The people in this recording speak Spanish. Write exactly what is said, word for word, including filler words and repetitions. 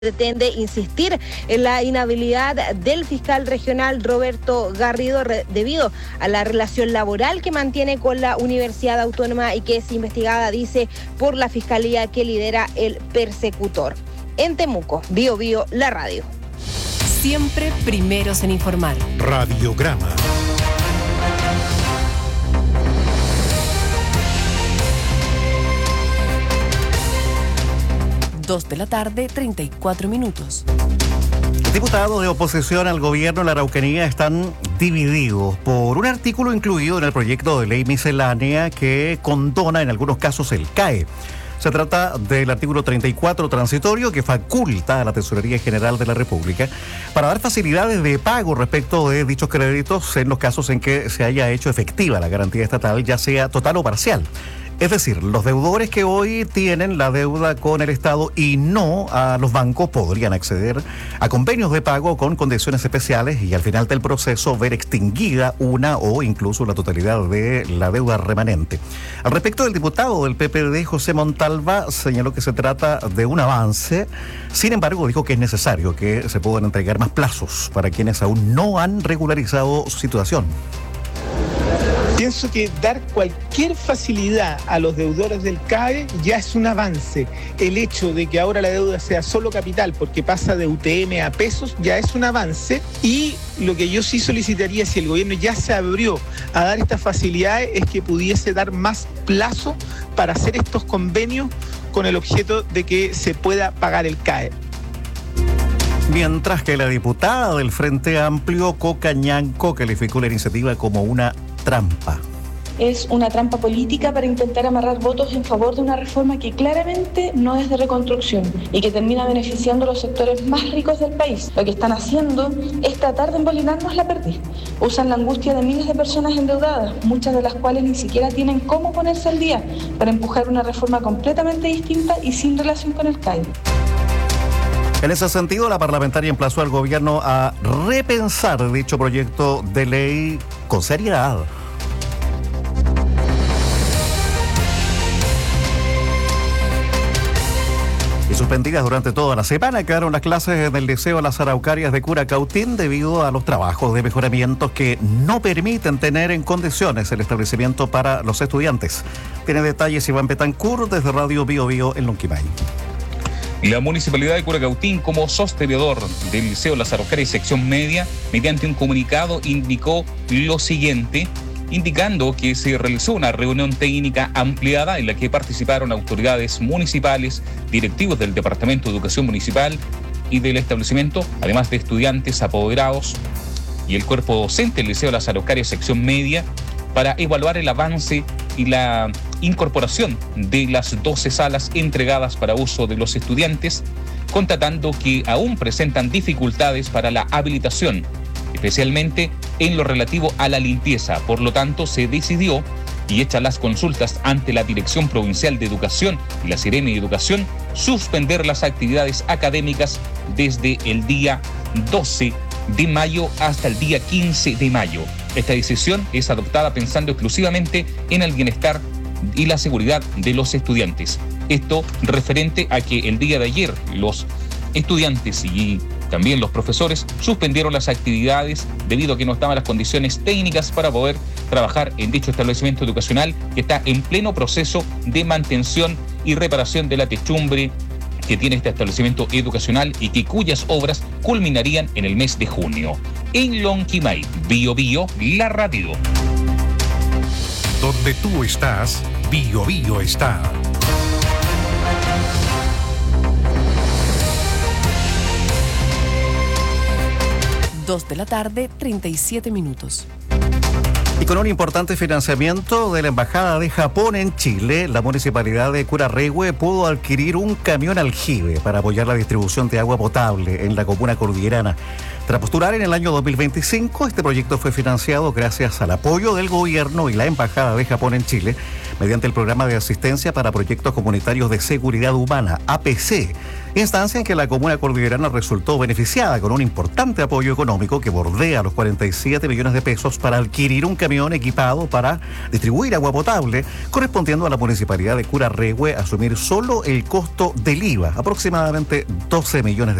pretende insistir en la inhabilidad del fiscal regional Roberto Garrido re, debido a la relación laboral que mantiene con la Universidad Autónoma y que es investigada, dice, por la fiscalía que lidera el persecutor. En Temuco, Bio Bio, la radio. Siempre primeros en informar. Radiograma. dos de la tarde, treinta y cuatro minutos. Diputados de oposición al gobierno de la Araucanía están divididos por un artículo incluido en el proyecto de ley miscelánea que condona en algunos casos el C A E. Se trata del artículo treinta y cuatro transitorio que faculta a la Tesorería General de la República para dar facilidades de pago respecto de dichos créditos en los casos en que se haya hecho efectiva la garantía estatal, ya sea total o parcial. Es decir, los deudores que hoy tienen la deuda con el Estado y no a los bancos podrían acceder a convenios de pago con condiciones especiales y al final del proceso ver extinguida una o incluso la totalidad de la deuda remanente. Al respecto, el diputado del P P D, José Montalva, señaló que se trata de un avance. Sin embargo, dijo que es necesario que se puedan entregar más plazos para quienes aún no han regularizado su situación. Pienso que dar cualquier facilidad a los deudores del C A E ya es un avance. El hecho de que ahora la deuda sea solo capital porque pasa de U T M a pesos ya es un avance, y lo que yo sí solicitaría, si el gobierno ya se abrió a dar estas facilidades, es que pudiese dar más plazo para hacer estos convenios con el objeto de que se pueda pagar el C A E. Mientras que la diputada del Frente Amplio, Coca Ñanco, calificó la iniciativa como una trampa. Es una trampa política para intentar amarrar votos en favor de una reforma que claramente no es de reconstrucción y que termina beneficiando a los sectores más ricos del país. Lo que están haciendo es tratar de embolinarnos la perdiz. Usan la angustia de miles de personas endeudadas, muchas de las cuales ni siquiera tienen cómo ponerse al día, para empujar una reforma completamente distinta y sin relación con el C A E. En ese sentido, la parlamentaria emplazó al gobierno a repensar dicho proyecto de ley con seriedad. Y suspendidas durante toda la semana quedaron las clases en el Liceo Las Araucarias de Curacautín debido a los trabajos de mejoramiento que no permiten tener en condiciones el establecimiento para los estudiantes. Tiene detalles Iván Betancourt desde Radio Bio Bio en Lonquimay. La Municipalidad de Curacautín, como sostenedor del Liceo Las Araucarias sección media, mediante un comunicado indicó lo siguiente, indicando que se realizó una reunión técnica ampliada en la que participaron autoridades municipales, directivos del Departamento de Educación Municipal y del establecimiento, además de estudiantes, apoderados y el cuerpo docente del Liceo Las Araucarias sección media, para evaluar el avance y la incorporación de las doce salas entregadas para uso de los estudiantes, constatando que aún presentan dificultades para la habilitación, especialmente en lo relativo a la limpieza. Por lo tanto, se decidió, y hechas las consultas ante la Dirección Provincial de Educación y la Seremi de Educación, suspender las actividades académicas desde el día doce de mayo hasta el día quince de mayo. Esta decisión es adoptada pensando exclusivamente en el bienestar y la seguridad de los estudiantes. Esto referente a que el día de ayer los estudiantes y también los profesores suspendieron las actividades debido a que no estaban las condiciones técnicas para poder trabajar en dicho establecimiento educacional que está en pleno proceso de mantención y reparación de la techumbre que tiene este establecimiento educacional y que cuyas obras culminarían en el mes de junio. En Lonquimay, Bio Bio, la radio. Donde tú estás, Bio Bio está. dos de la tarde, treinta y siete minutos. Y con un importante financiamiento de la Embajada de Japón en Chile, la Municipalidad de Curarrehue pudo adquirir un camión aljibe para apoyar la distribución de agua potable en la comuna cordillerana. Tras postular en el año dos mil veinticinco, este proyecto fue financiado gracias al apoyo del gobierno y la Embajada de Japón en Chile mediante el Programa de Asistencia para Proyectos Comunitarios de Seguridad Humana, A P C, instancia en que la comuna cordillerana resultó beneficiada con un importante apoyo económico que bordea los cuarenta y siete millones de pesos para adquirir un camión equipado para distribuir agua potable, correspondiendo a la municipalidad de Curarrehue asumir solo el costo del I V A, aproximadamente doce millones de